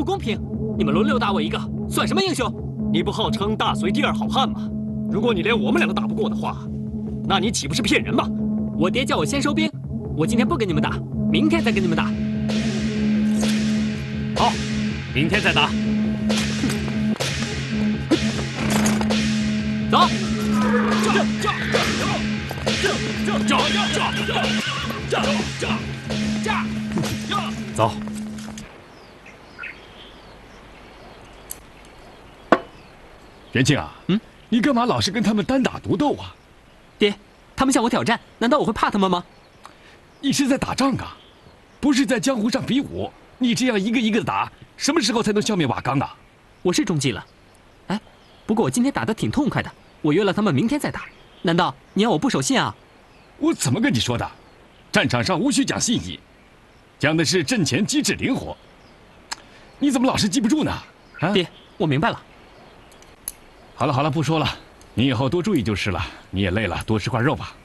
公平！你们轮流打我一个，算什么英雄？ 你不号称大隋第2好汉吗？如果你连我们两个打不过的话，那你岂不是骗人吗？ 我爹叫我先收兵，我今天不跟你们打，明天再跟你们打。 好，明天再打。 走。 走。 元庆啊，你干嘛老是跟他们单打独斗啊？ 爹，他们向我挑战，难道我会怕他们吗？ 你是在打仗啊，不是在江湖上比武。你这样一个一个的打，什么时候才能消灭瓦岗啊？ 我是中计了，哎，不过我今天打得挺痛快的，我约了他们明天再打。难道你要我不守信啊？ 我怎么跟你说的？战场上无需讲信义，讲的是阵前机智灵活。你怎么老是记不住呢？啊， 爹，我明白了。 好了好了，不说了，你以后多注意就是了。你也累了，多吃块肉吧。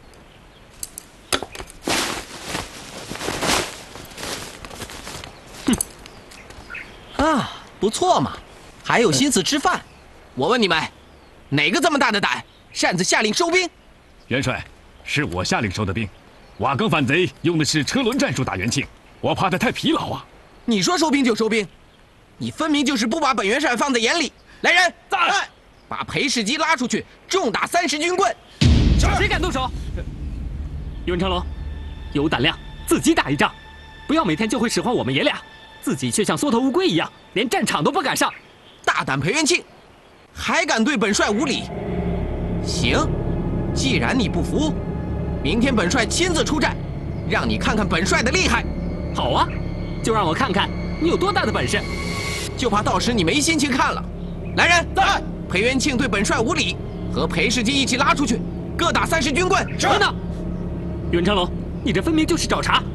啊，不错嘛，还有心思吃饭。我问你们，哪个这么大的胆，擅自下令收兵？ 元帅，是我下令收的兵。瓦岗反贼用的是车轮战术打元庆，我怕他太疲劳啊。 你说收兵就收兵，你分明就是不把本元帅放在眼里。来人，在！把裴世基拉出去，重打30军棍。 谁敢动手？袁成龙，有胆量自己打一仗，不要每天就会使唤我们爷俩，自己却像缩头乌龟一样，连战场都不敢上。 大胆裴元庆，还敢对本帅无礼？行，既然你不服，明天本帅亲自出战，让你看看本帅的厉害。 好啊，就让我看看你有多大的本事。 就怕到时你没心情看了。来人，在！裴元庆对本帅无礼，和裴世基一起拉出去，各打30军棍。 等等，袁成龙，你这分明就是找茬！